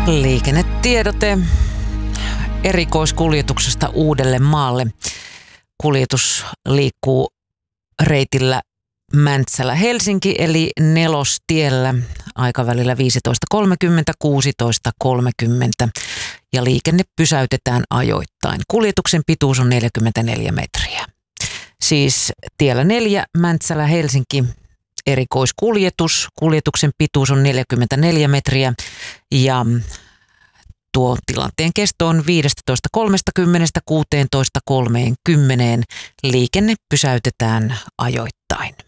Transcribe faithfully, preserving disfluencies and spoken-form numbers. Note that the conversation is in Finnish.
Liikennetiedote erikoiskuljetuksesta Uudellemaalle. Kuljetus liikkuu reitillä Mäntsälä-Helsinki eli Nelostiellä aikavälillä viisitoista kolmekymmentä - kuusitoista kolmekymmentä ja liikenne pysäytetään ajoittain. Kuljetuksen pituus on neljäkymmentäneljä metriä. Siis tiellä neljä Mäntsälä-Helsinki erikoiskuljetus. Kuljetuksen pituus on neljäkymmentäneljä metriä ja tuo tilanteen kesto on viisitoista kolmekymmentä - kuusitoista kolmekymmentä. Liikenne pysäytetään ajoittain.